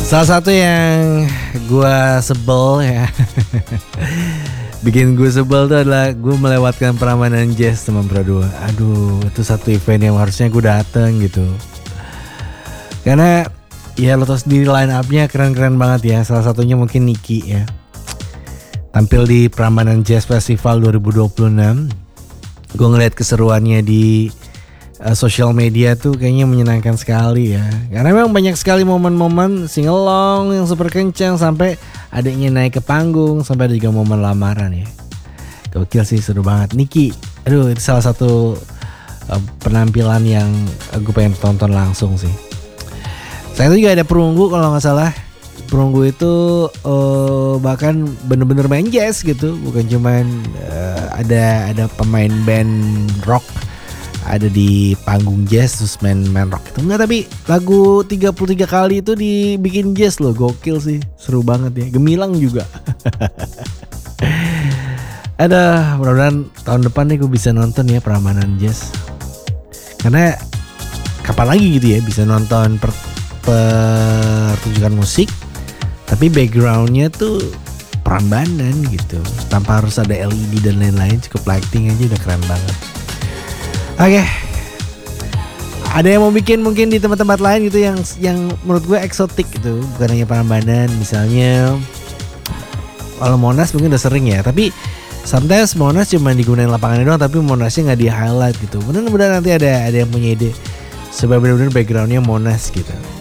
Salah satu yang gue sebel ya bikin gue sebel tuh adalah gue melewatkan Prambanan Jazz teman Pro 2. Aduh, itu satu event yang harusnya gue dateng gitu. Karena ya lo tau sendiri line up-nya keren-keren banget ya. Salah satunya mungkin Niki ya. Tampil di Prambanan Jazz Festival 2026. Gue ngeliat keseruannya di sosial media tuh kayaknya menyenangkan sekali ya. Karena memang banyak sekali momen-momen singelong yang super kencang sampai adiknya naik ke panggung, sampai ada juga momen lamaran ya. Gokil sih, seru banget. Niki, aduh itu salah satu penampilan yang gue pengen tonton langsung sih. Saya itu juga ada Perunggu kalau nggak salah. Perunggu itu bahkan bener-bener main jazz gitu, bukan cuman ada pemain band rock ada di panggung jazz terus main rock itu enggak, tapi lagu 33 kali itu dibikin jazz loh. Gokil sih, seru banget ya, gemilang juga. Ada mudah-mudahan tahun depan nih gue bisa nonton ya Prambanan Jazz, karena kapan lagi gitu ya bisa nonton pertunjukan musik tapi backgroundnya tuh Prambanan gitu, tanpa harus ada LED dan lain-lain, cukup lighting aja udah keren banget. Oke. Ada yang mau bikin mungkin di tempat-tempat lain gitu yang menurut gue eksotik gitu, bukan hanya Prambanan. Misalnya kalau Monas mungkin udah sering ya, tapi sometimes Monas cuma digunain lapangannya doang, tapi Monasnya nggak di highlight gitu. Mudah-mudahan nanti ada yang punya ide supaya benar-benar backgroundnya Monas gitu.